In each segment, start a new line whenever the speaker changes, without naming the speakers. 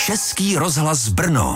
Český rozhlas Brno.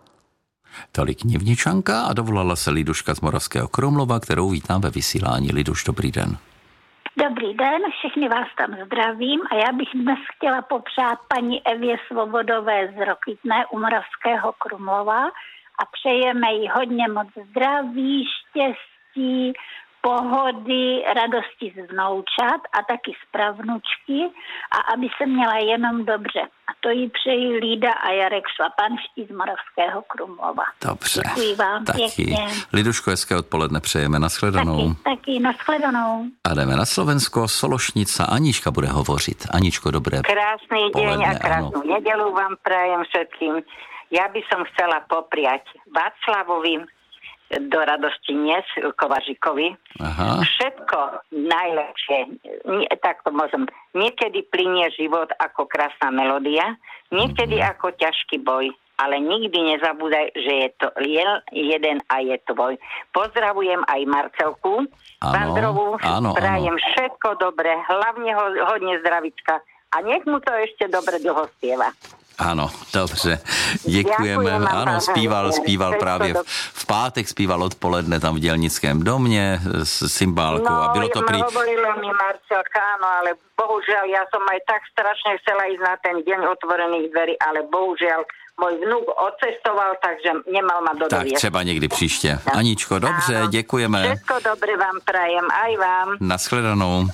Tolik Nivničanka a dovolala se Liduška z Moravského Krumlova, kterou vítám ve vysílání. Liduš, dobrý den.
Dobrý den, všechny vás tam zdravím a já bych dnes chtěla popřát paní Evě Svobodové z Rokytné u Moravského Krumlova a přejeme jí hodně moc zdraví, štěstí, pohody, radosti z vnoučat a taky z pravnučky a aby se měla jenom dobře. A to jí přeji Lída a Jarek Šlapanští z Moravského Krumlova.
Dobře.
Děkuji vám
taky.
Pěkně.
Liduško, hezké odpoledne přejeme, nashledanou.
Taky, nashledanou.
A jdeme na Slovensko, Sološnica, Anička bude hovořit. Aničko, dobré
Krásny deň a krásnu nedeľu vám prajem všetkým. Ja by som chcela popriať Václavovi do radosti dnes, Kovaříkovi.
Aha.
Všetko najlepšie. Tak to môžem. Niekedy plinie život ako krásna melódia, niekedy ako ťažký boj, ale nikdy nezabúdaj, že je to jeden a je tvoj. Pozdravujem aj Marcelku Vandrovú. Prajem všetko dobré, hlavne hodne zdravička a nech mu to ešte dobre dlho spieva.
Ano, dobře, děkujeme. Ano, zpíval právě v pátek, zpíval odpoledne tam v Dělnickém domě s cymbálkou a bylo to prý...
No, hovorilo mi Marcelka, áno, ale bohužiaľ, ja som aj tak strašne chcela ísť na ten deň otvorených dverí, ale bohužiaľ môj vnuk odcestoval, takže nemal ma do doviesť.
Tak třeba někdy příště. No. Aničko, dobře, ano, děkujeme.
Všetko dobre vám prajem, aj vám.
Nashledanou.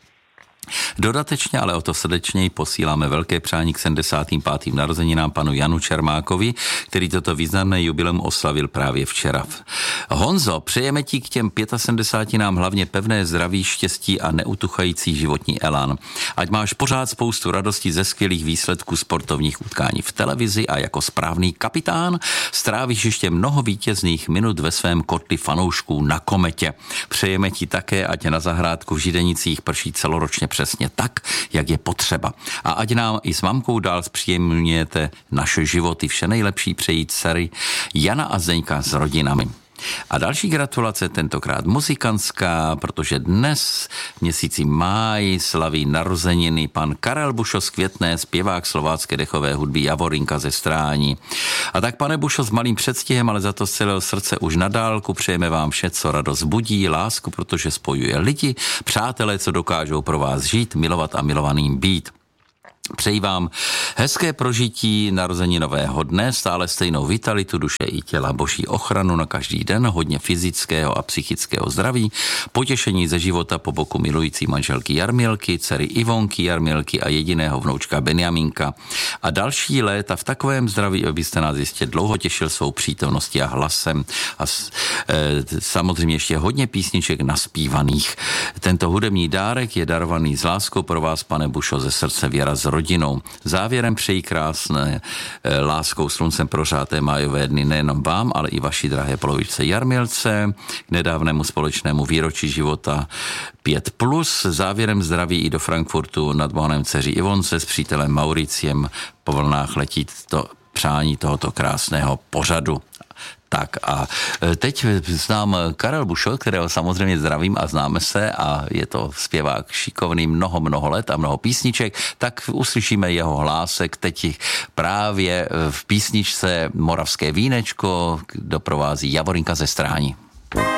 Dodatečně, ale o to srdečněji posíláme velké přání k 75. narozeninám panu Janu Čermákovi, který toto významné jubileum oslavil právě včera. Honzo, přejeme ti k těm 75 hlavně pevné zdraví, štěstí a neutuchající životní elán. Ať máš pořád spoustu radostí ze skvělých výsledků sportovních utkání v televizi a jako správný kapitán strávíš ještě mnoho vítězných minut ve svém kotli fanoušků na Kometě. Přejeme ti také, ať na zahrádku v Židenicích prší celoročně přesně tak, jak je potřeba. A ať nám i s mamkou dál zpříjemňujete naše životy. Vše nejlepší přejít dcery Jana a Zdeňka s rodinami. A další gratulace, tentokrát muzikantská, protože dnes v měsíci máj slaví narozeniny pan Karel Bušo z Květné, zpěvák slovácké dechové hudby Javorinka ze Strání. A tak, pane Bušo, s malým předstihem, ale za to z celého srdce už na dálku přejeme vám vše, co radost budí, lásku, protože spojuje lidi, přátelé, co dokážou pro vás žít, milovat a milovaným být. Přeji vám hezké prožití narozeninového dne, stále stejnou vitalitu duše i těla, boží ochranu na každý den, hodně fyzického a psychického zdraví, potěšení ze života po boku milující manželky Jarmilky, dcery Ivonky Jarmilky a jediného vnoučka Benjamínka. A další léta v takovém zdraví, abyste nás jistě dlouho těšil svou přítomností a hlasem a samozřejmě ještě hodně písniček naspívaných. Tento hudební dárek je darovaný s láskou pro vás, pane Bušo, ze srdce Věra z rodinou. Závěrem přeji krásné láskou sluncem prožáté májové dny nejenom vám, ale i vaší drahé polovičce Jarmilce k nedávnému společnému výročí života 5+. Závěrem zdraví i do Frankfurtu nad Mohanem dceři Ivonce s přítelem Mauriciem. Po vlnách letí to přání tohoto krásného pořadu. Tak a teď znám Karel Bušo, kterého samozřejmě zdravím a známe se a je to zpěvák šikovný mnoho let a mnoho písniček, tak uslyšíme jeho hlásek teď právě v písničce Moravské vínečko doprovází Javorinka ze Strání.